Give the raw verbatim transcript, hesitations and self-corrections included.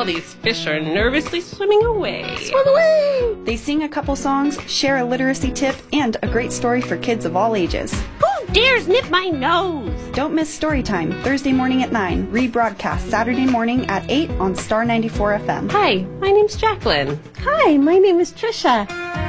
all these fish are nervously swimming away. Swim away! They sing a couple songs, share a literacy tip, and a great story for kids of all ages. Who dares nip my nose? Don't miss Storytime, Thursday morning at nine, rebroadcast Saturday morning at eight on Star ninety-four F M. Hi, my name's Jacqueline. Hi, my name is Trisha.